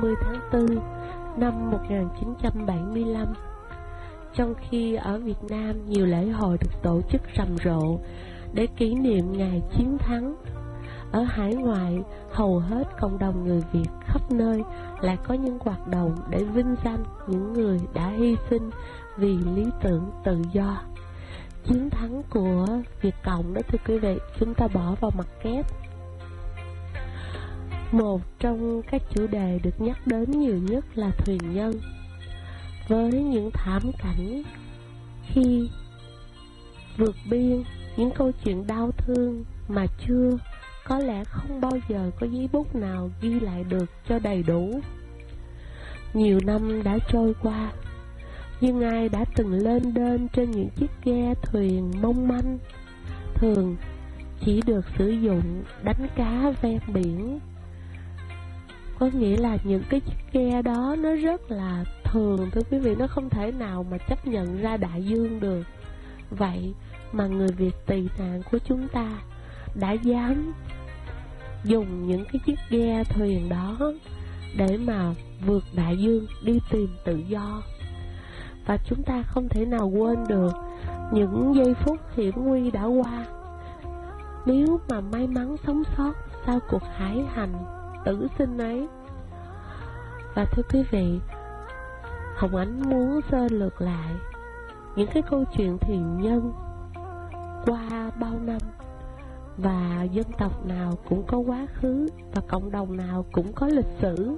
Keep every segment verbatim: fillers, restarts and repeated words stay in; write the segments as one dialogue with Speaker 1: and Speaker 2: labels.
Speaker 1: mươi tháng tư năm một nghìn chín trăm bảy mươi lăm. Trong khi ở Việt Nam nhiều lễ hội được tổ chức rầm rộ để kỷ niệm ngày chiến thắng, ở hải ngoại hầu hết cộng đồng người Việt khắp nơi lại có những hoạt động để vinh danh những người đã hy sinh vì lý tưởng tự do. Chiến thắng của Việt Cộng đó thưa quý vị, chúng ta bỏ vào mặt kép. Một trong các chủ đề được nhắc đến nhiều nhất là thuyền nhân, với những thảm cảnh khi vượt biên, những câu chuyện đau thương mà chưa, có lẽ không bao giờ có giấy bút nào ghi lại được cho đầy đủ. Nhiều năm đã trôi qua, nhưng ai đã từng lên đên trên những chiếc ghe thuyền mong manh, thường chỉ được sử dụng đánh cá ven biển. Có nghĩa là những cái chiếc ghe đó nó rất là thường thưa quý vị, nó không thể nào mà chấp nhận ra đại dương được. Vậy mà người Việt tị nạn của chúng ta đã dám dùng những cái chiếc ghe thuyền đó để mà vượt đại dương đi tìm tự do. Và chúng ta không thể nào quên được những giây phút hiểm nguy đã qua. Nếu mà may mắn sống sót sau cuộc hải hành tử sinh ấy. Và thưa quý vị, Hồng Ánh muốn sơ lược lại những cái câu chuyện thuyền nhân qua bao năm, và dân tộc nào cũng có quá khứ, và cộng đồng nào cũng có lịch sử.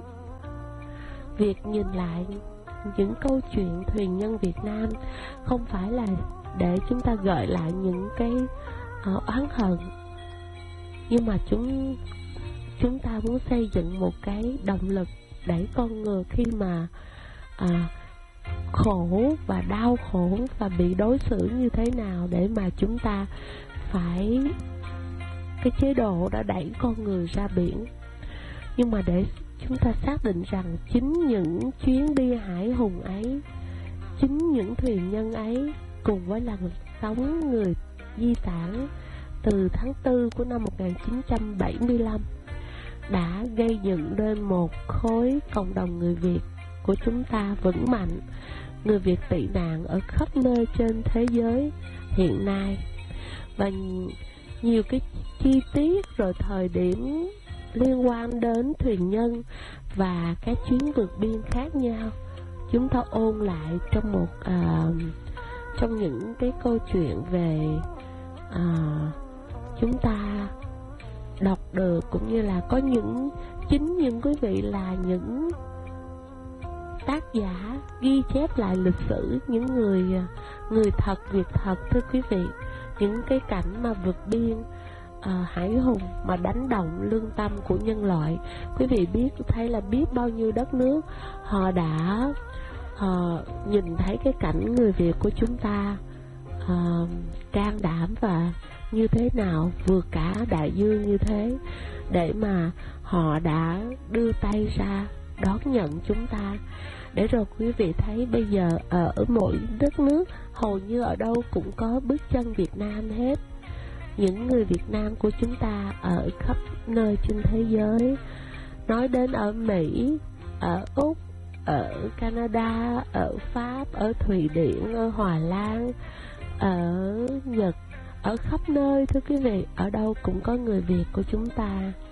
Speaker 1: Việc nhìn lại những câu chuyện thuyền nhân Việt Nam không phải là để chúng ta gợi lại những cái uh, oán hận, nhưng mà chúng chúng ta muốn xây dựng một cái động lực để con người khi mà à, khổ và đau khổ và bị đối xử như thế nào, để mà chúng ta phải cái chế độ đã đẩy con người ra biển. Nhưng mà để chúng ta xác định rằng chính những chuyến đi hải hùng ấy, chính những thuyền nhân ấy cùng với làn sóng người di tản từ tháng tư của năm một nghìn chín trăm bảy mươi lăm đã gây dựng nên một khối cộng đồng người Việt của chúng ta vững mạnh, người Việt tị nạn ở khắp nơi trên thế giới hiện nay. Và nhiều cái chi tiết rồi thời điểm liên quan đến thuyền nhân và các chuyến vượt biên khác nhau, chúng ta ôn lại trong một uh, trong những cái câu chuyện về uh, chúng ta đọc được, cũng như là có những chính những quý vị là những tác giả ghi chép lại lịch sử, những người người thật việc thật thưa quý vị. Những cái cảnh mà vượt biên à, hải hùng mà đánh động lương tâm của nhân loại, quý vị biết thấy là biết bao nhiêu đất nước họ đã uh, nhìn thấy cái cảnh người Việt của chúng ta uh, can đảm và như thế nào, vượt cả đại dương như thế, để mà họ đã đưa tay ra đón nhận chúng ta. Để rồi quý vị thấy bây giờ ở mỗi đất nước hầu như ở đâu cũng có bước chân Việt Nam hết. Những người Việt Nam của chúng ta ở khắp nơi trên thế giới, nói đến ở Mỹ, ở Úc, ở Canada, ở Pháp, ở Thụy Điển, ở Hòa Lan, ở Nhật, ở khắp nơi thưa quý vị, ở đâu cũng có người Việt của chúng ta.